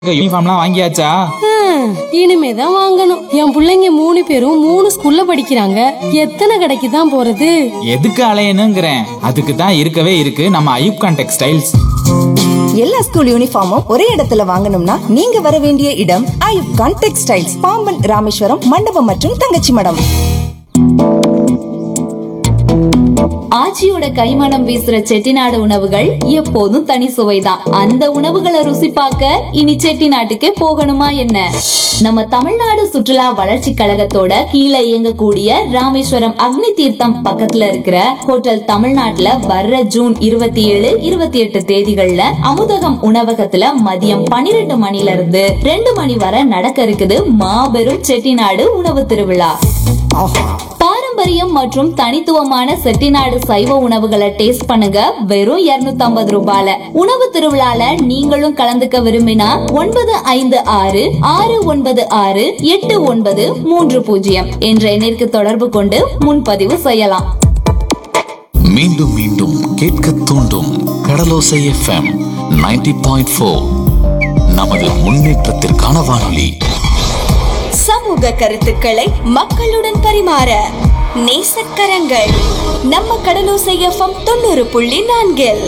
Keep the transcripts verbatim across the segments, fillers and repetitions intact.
யூனிஃபார்ம்லாம் வாங்கியாச்சா? ஹம், இனிமேதான் வாங்கணும். என் புள்ளைங்க மூணு பேரும் மூணு ஸ்கூல்ல படிக்கிறாங்க. எத்தனை கடைக்கு தான் போறது? எதுக்கு அலையணுங்கிறேன். அதுக்கு தான் இருக்கவே இருக்கு நம்ம ஐயூப்கான் டெக்ஸ்டைல்ஸ். எல்லா ஸ்கூல் யூனிஃபார்மும் ஒரே இடத்துல வாங்கணும்னா நீங்க வர வேண்டிய இடம் ஐயூப்கான் டெக்ஸ்டைல்ஸ், பாம்பன் ராமேஸ்வரம் மண்டபம் மற்றும் தங்கச்சி மடம். ஆச்சியோட கைமணம் வீசுற செட்டிநாடு உணவுகள் எப்போதும் தனி சுவைதான். அந்த உணவுகளை ருசி பார்க்க இனி செட்டிநாட்டுக்கே போகணுமா என்ன? நம்ம தமிழ்நாடு சுற்றுலா வளர்ச்சி கழகத்தோட கீழே இயங்கக்கூடிய ராமேஸ்வரம் அக்னி தீர்த்தம் பக்கத்துல இருக்கிற ஹோட்டல் தமிழ்நாட்டுல வர்ற ஜூன் இருபத்தி ஏழு இருபத்தி எட்டு தேதிகள்ல அமுதகம் உணவகத்துல மதியம் பன்னிரெண்டு மணில இருந்து ரெண்டு மணி வரை நடக்க இருக்குது மாபெரும் செட்டிநாடு உணவு திருவிழா. பாரம்பரியம் மற்றும் தனித்துவமான செட்டிநாடு சைவ உணவுகளை டேஸ்ட் பண்ணுங்க வெறும் இருநூத்தி ஐம்பது ரூபாயில. உணவு திருவிழால நீங்களும் கலந்துக்க விரும்பினா ஒன்பது ஐந்து ஆறு ஆறு ஒன்பது ஆறு எட்டு ஒன்பது மூன்று பூஜ்ஜியம் என்ற எண்ணிற்கு தொடர்பு கொண்டு முன்பதிவு செய்யலாம். மீண்டும் மீண்டும் கேட்க தூண்டும் கடலோசை எஃப்எம் நைன்டி பாயிண்ட் ஃபோர் நமது முன்னேற்றத்திற்கான வானொலி. சமூக கருத்துக்களை மக்களுடன் பரிமாற நேசக்கரங்கள் நம்ம கடலோசை எஃப்எம் தொண்ணூறு புள்ளி நான்கில்.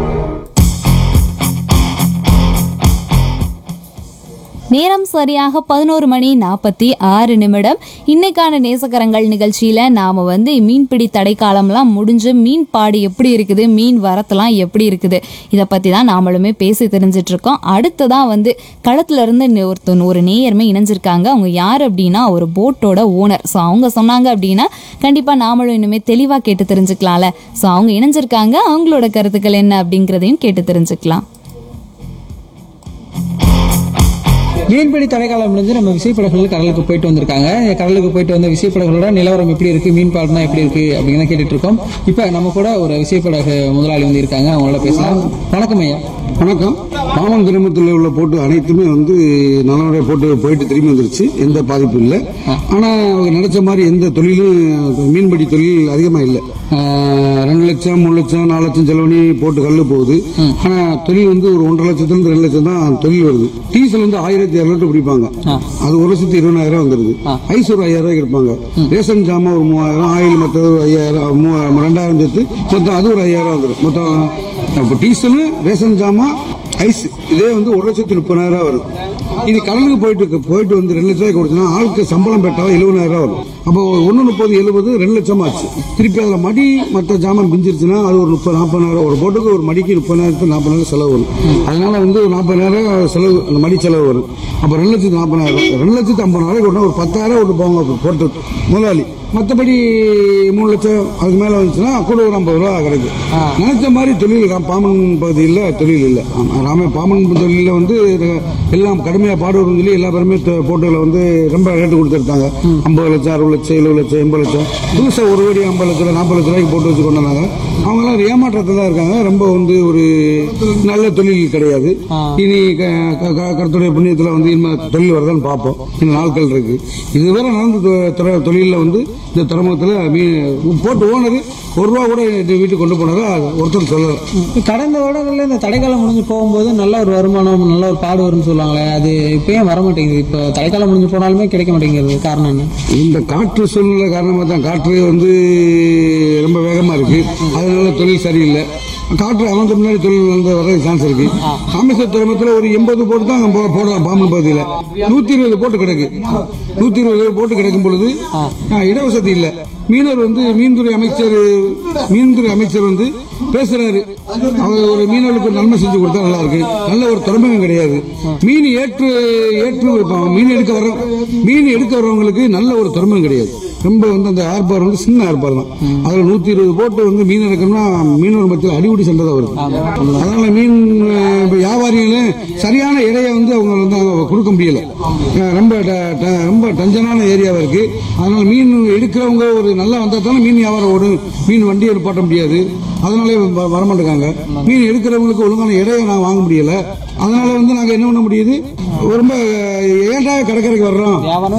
நேரம் சரியாக பதினோரு மணி நாற்பத்தி ஆறு நிமிடம். இன்னைக்கான நேசக்கரங்கள் நிகழ்ச்சியில நாம வந்து மீன்பிடி தடைக்காலம்லாம் முடிஞ்சு மீன் பாடு எப்படி இருக்குது, மீன் வரத்துலாம் எப்படி இருக்குது, இதை பத்தி தான் நாமளுமே பேசி தெரிஞ்சிட்டு இருக்கோம். அடுத்ததான் வந்து களத்துல இருந்து ஒருத்தன் ஒரு நேயருமே இணைஞ்சிருக்காங்க. அவங்க யார் அப்படின்னா ஒரு போட்டோட ஓனர். ஸோ அவங்க சொன்னாங்க அப்படின்னா கண்டிப்பா நாமளும் இனிமே தெளிவா கேட்டு தெரிஞ்சுக்கலாம்ல. ஸோ அவங்க இணைஞ்சிருக்காங்க. அவங்களோட கருத்துக்கள் என்ன அப்படிங்கிறதையும் கேட்டு தெரிஞ்சுக்கலாம். மீன்பிடி தடைக்காலம் முடிஞ்சு நம்ம விசைப்படகுகள் கடலுக்கு போயிட்டு வந்திருக்காங்க. கடலுக்கு போயிட்டு வந்த விசைப்படகுகளோட நிலவரம் எப்படி இருக்கு, மீன் பாடுனா எப்படி இருக்கு அப்படிங்கிறத கேட்டுட்டு இருக்கோம். இப்ப நம்ம கூட ஒரு விசைப்படகு முதலாளி வந்து இருக்காங்க. அவங்களோட பேசலாம். வணக்கம் ஐயா. வணக்கம். பாமன் கிராமத்தில் உள்ள போட்டு அனைத்துமே வந்து நல்ல போட்டு போயிட்டு திரும்பி வந்துருச்சு. எந்த பாதிப்பும் இல்லை. ஆனா அவங்க நினைச்ச மாதிரி எந்த தொழிலும் மீன்பிடி தொழில் அதிகமா இல்லை. ரெண்டு லட்சம் மூணு லட்சம் நாலு லட்சம் செலவணி போட்டு கல்லு போகுது. ஆனா தொழில் வந்து ஒரு ஒன்றரை லட்சத்துல இருந்து ரெண்டு லட்சம் தான் தொழில் வருது. டீசல் வந்து ஆயிரத்தி இருநூறு பிடிப்பாங்க. அது ஒரு லட்சத்தி இருபதாயிரம் வந்துருது. ஐஸ் ஒரு ஐயாயிரம் ரூபாய் இருப்பாங்க. ரேஷன் ஜாமா ஒரு மூவாயிரம், ஆயில் மற்றது ஐயாயிரம், ரெண்டாயிரம் சேர்த்து மொத்தம் அது ஒரு ஐயாயிரம் வந்துடும். மொத்தம் டீசல், ரேஷன் ஜாமா, ஐஸ் இதே வந்து ஒரு லட்சத்தி முப்பதாயிரம் வருது. இது கடலுக்கு போயிட்டு போயிட்டு வந்து ரெண்டு லட்சம் ரூபாய் கொடுத்தா ஆளுக்கு சம்பளம் பெற்றாலும் எழுபதாயிரம் ரூபாய் வரும். அப்போ ஒன்னு முப்பது எழுபது ரெண்டு லட்சம் ஆச்சு. திருப்பி அதில் மடி மற்ற ஜாமான் பிஞ்சிருச்சுன்னா அது ஒரு முப்பது நாற்பதாயிரம். ஒரு போட்டுக்கு ஒரு மடிக்கு முப்பதாயிரத்து நாற்பதாயிரம் செலவு வரும். அதனால வந்து ஒரு நாற்பதாயிரம் செலவு, அந்த மடி செலவு வரும். அப்போ ரெண்டு லட்சத்து நாற்பதாயிரம் ரெண்டு லட்சத்து ஐம்பதாயிரம் கொண்டா ஒரு பத்தாயிரம் கொண்டு போவாங்க போட்டு முதலாளி. மற்றபடி மூணு லட்சம் அதுக்கு மேல வந்துச்சுன்னா கூட ஒரு ஐம்பது ரூபா கிடைக்கும். நினைச்ச மாதிரி தொழில் பாமன் பகுதியில் தொழில் இல்லை. ராம பாமன் தொழில வந்து எல்லாம் கடுமையா பாடுவோம் சொல்லி எல்லா பேருமே போட்டுகளை வந்து ரொம்ப ரேட்டு கொடுத்துருக்காங்க. ஐம்பது லட்சம் அறுபது லட்சம் எழுபது லட்சம் எண்பது லட்சம் புதுசா ஒரு கோடி ஐம்பது லட்சம் நாற்பது லட்சம் ரூபாய்க்கு போட்டு வச்சு கொண்டு வந்தாங்க. அவங்க எல்லாம் ஏமாற்றத்தில் தான் இருக்காங்க. ரொம்ப வந்து ஒரு நல்ல தொழில் கிடையாது. இனி கருத்துடைய புண்ணியத்தில் வந்து இனிமே தொழில் வரதான் பார்ப்போம். இன்னும் நாட்கள் இருக்கு. இதுவரை நடந்த தொழில வந்து இந்த துறைமுகத்தில் போட்டு ஓனரு ஒரு ரூபா கூட வீட்டுக்கு கொண்டு போனதா ஒருத்தர் சொல்லல. கடந்த வருடங்கள்ல இந்த தடைக்காலம் முடிஞ்சு போகும்போது நல்ல ஒரு வருமானம், நல்ல ஒரு பாடு வரும்னு சொல்லுவாங்களே, அது இப்பயும் வர மாட்டேங்குது. இப்ப தடைக்காலம் முடிஞ்சு போனாலுமே கிடைக்க மாட்டேங்கிறது. காரணம் என்ன? இந்த காற்று சூழ்நிலை காரணமா தான். காற்று வந்து ரொம்ப வேகமா இருக்கு. அதனால தொழில் சரியில்லை. காற்று அமர்ந்த முன்னாடி தொழில் வந்து வர சான்ஸ் இருக்கு. ராமேஸ்வரம் துறைமுகத்தில் ஒரு எண்பது போட்டு தான் போடலாம். பாம்பன் பகுதியில் நூத்தி இருபது போட்டு கிடக்கு. நூத்தி இருபது போட்டு கிடைக்கும் பொழுது இடவசதி இல்லை. மீனவர் வந்து மீன்துறை அமைச்சர் மீன்துறை அமைச்சர் வந்து பேசுறாரு. அவர் ஒரு மீனவர்களுக்கு நன்மை செஞ்சு கொடுத்தா நல்லா இருக்கு. நல்ல ஒரு திறமையும் கிடையாது. மீன் ஏற்று ஏற்று மீன் எடுக்க வர மீன் எடுக்க வர்றவங்களுக்கு நல்ல ஒரு திறமையும் கிடையாது. ரொம்ப வந்து அந்த ஏர்பார் வந்து சின்ன ஏர்பார் தான். அதுல நூத்தி இருபது போட்டு வந்து மீன் எடுக்கணும்னா மீனவர் மத்தியில் அடிபடி சண்டை தான் வருது. அதனால மீன் வியாபாரிகளும் சரியான இடையை வந்து அவங்க வந்து கொடுக்க முடியல. ரொம்ப ரொம்ப டஞ்சனான ஏரியாவா இருக்கு. அதனால மீன் எடுக்கிறவங்க ஒரு நல்லா வந்தா தானே மீன் வியாபாரம் ஓடும். மீன் வண்டியை பாட்ட முடியாது. அதனாலே வரமாட்டேங்காங்க. மீன் எடுக்கிறவங்களுக்கு ஒழுங்கான இடையை நான் வாங்க முடியல. அதனால வந்து நாங்க என்ன பண்ண முடியுது, ரொம்ப ஏன்டா கடற்கரைக்கு வர்றோம்,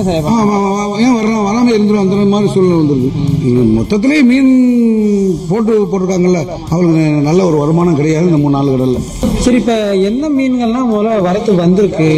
ஏன் வர்றோம், வராம இருந்துரும் அந்த மாதிரி சூழ்நிலை வந்துருக்கு. மொத்தத்திலேயே மீன் போட்டு போட்டிருக்காங்கல்ல, அவங்களுக்கு நல்ல ஒரு வருமானம் கிடையாது இந்த மூணு நாலு கடல்ல. சரி, இப்ப என்ன மீன்கள்லாம் முதல்ல வரத்து வந்திருக்கு?